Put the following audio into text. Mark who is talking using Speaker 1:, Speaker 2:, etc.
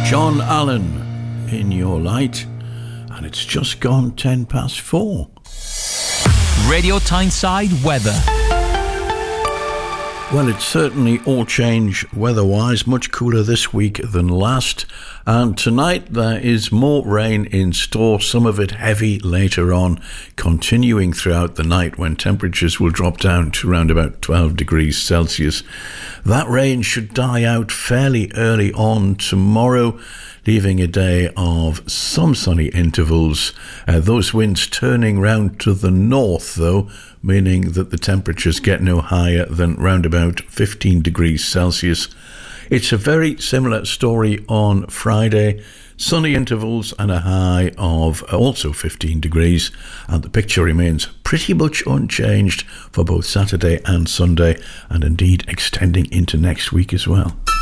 Speaker 1: John Allen, In Your Light, and it's just gone 4:10.
Speaker 2: Radio Tyneside weather.
Speaker 1: Well, it's certainly all change weather-wise, much cooler this week than last. And tonight there is more rain in store, some of it heavy later on, continuing throughout the night when temperatures will drop down to around about 12 degrees Celsius. That rain should die out fairly early on tomorrow, leaving a day of some sunny intervals. Those winds turning round to the north, though, meaning that the temperatures get no higher than round about 15 degrees Celsius. It's a very similar story on Friday. Sunny intervals and a high of also 15 degrees, and the picture remains pretty much unchanged for both Saturday and Sunday, and indeed extending into next week as well.